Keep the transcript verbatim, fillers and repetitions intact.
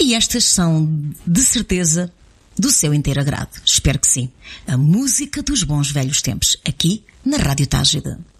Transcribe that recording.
E estas são, de certeza, do seu inteiro agrado. Espero que sim. A música dos bons velhos tempos, aqui na Rádio Tágida.